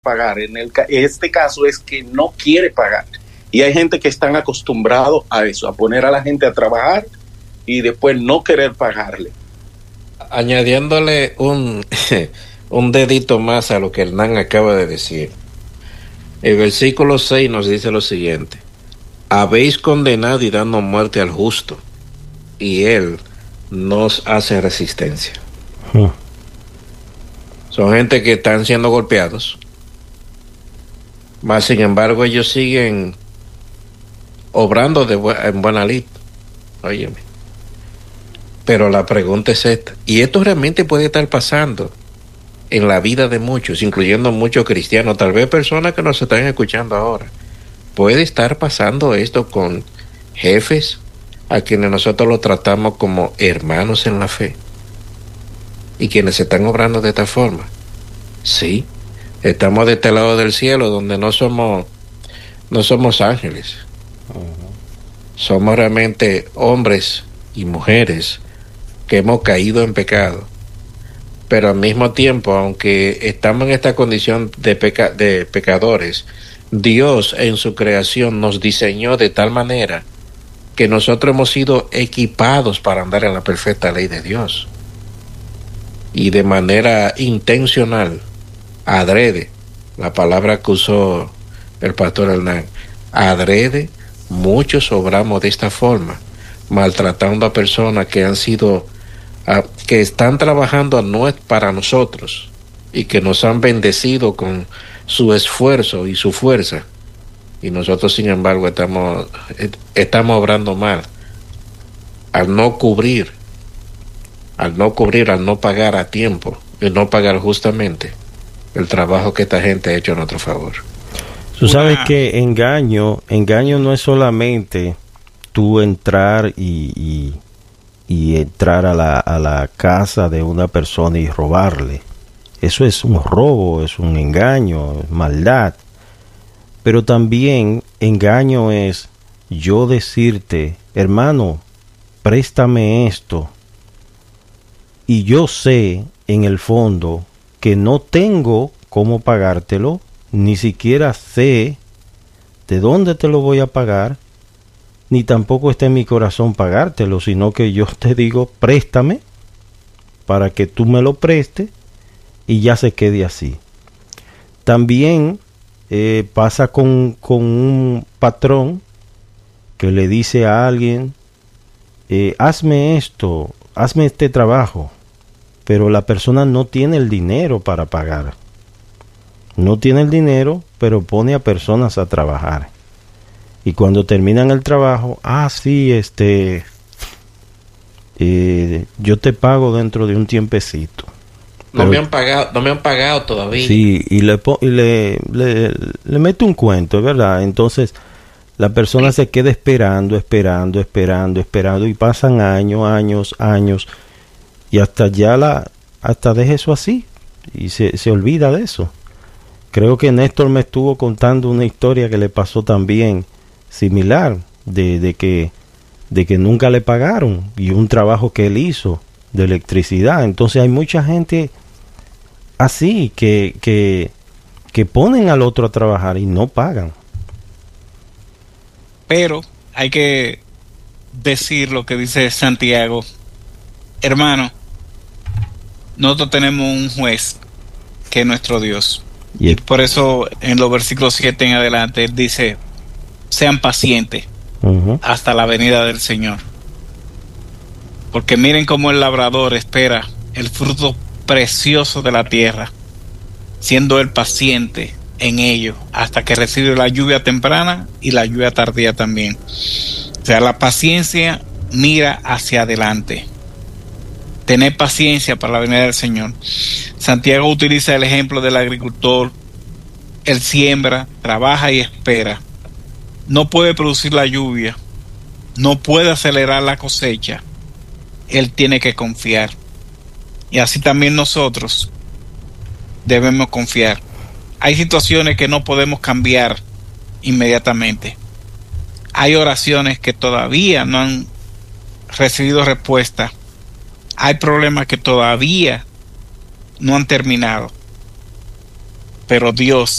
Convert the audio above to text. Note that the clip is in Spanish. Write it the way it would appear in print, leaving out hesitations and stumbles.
pagar. Este caso es que no quiere pagar. Y hay gente que están acostumbrados a eso, a poner a la gente a trabajar y después no querer pagarle. Añadiéndole un dedito más a lo que Hernán acaba de decir. El versículo 6 nos dice lo siguiente: habéis condenado y dando muerte al justo, y él nos hace resistencia. Son gente que están siendo golpeados, mas sin embargo ellos siguen obrando en buena lid. Óyeme. Pero la pregunta es esta, y esto realmente puede estar pasando en la vida de muchos, incluyendo muchos cristianos, tal vez personas que nos están escuchando ahora. Puede estar pasando esto con jefes a quienes nosotros los tratamos como hermanos en la fe y quienes están obrando de esta forma. Sí, estamos de este lado del cielo donde no somos ángeles. Somos realmente hombres y mujeres que hemos caído en pecado, pero al mismo tiempo, aunque estamos en esta condición de pecadores, Dios en su creación nos diseñó de tal manera que nosotros hemos sido equipados para andar en la perfecta ley de Dios, y de manera intencional, adrede, la palabra que usó el pastor Hernán, adrede, muchos obramos de esta forma, maltratando a personas que han sido que están trabajando no es para nosotros y que nos han bendecido con su esfuerzo y su fuerza, y nosotros sin embargo estamos obrando mal al no cubrir, al no pagar a tiempo y no pagar justamente el trabajo que esta gente ha hecho a nuestro favor. Tú sabes que engaño no es solamente tú entrar y entrar a la casa de una persona y robarle. Eso es un robo, es un engaño, es maldad. Pero también engaño es yo decirte, hermano, préstame esto, y yo sé en el fondo que no tengo cómo pagártelo, ni siquiera sé de dónde te lo voy a pagar, ni tampoco está en mi corazón pagártelo, sino que yo te digo, préstame para que tú me lo prestes y ya se quede así. También pasa con un patrón que le dice a alguien, hazme esto, hazme este trabajo, pero la persona no tiene el dinero para pagar. No tiene el dinero, pero pone a personas a trabajar. Y cuando terminan el trabajo, sí, yo te pago dentro de un tiempecito. No me han pagado todavía. Sí, y le mete un cuento, es verdad. Entonces, la persona se queda esperando, y pasan años, y hasta deja eso así, y se olvida de eso. Creo que Néstor me estuvo contando una historia que le pasó también similar, de que nunca le pagaron, y un trabajo que él hizo de electricidad. Entonces hay mucha gente así que ponen al otro a trabajar y no pagan. Pero hay que decir lo que dice Santiago. Hermano, nosotros tenemos un juez que es nuestro Dios. Y por eso en los versículos 7 en adelante él dice, sean pacientes hasta la venida del Señor. Porque miren cómo el labrador espera el fruto precioso de la tierra, siendo él paciente en ello hasta que recibe la lluvia temprana y la lluvia tardía también. O sea, la paciencia mira hacia adelante. Tener paciencia para la venida del Señor. Santiago utiliza el ejemplo del agricultor. Él siembra, trabaja y espera. No puede producir la lluvia, no puede acelerar la cosecha. Él tiene que confiar. Y así también nosotros debemos confiar. Hay situaciones que no podemos cambiar inmediatamente. Hay oraciones que todavía no han recibido respuesta. Hay problemas que todavía no han terminado. pero Dios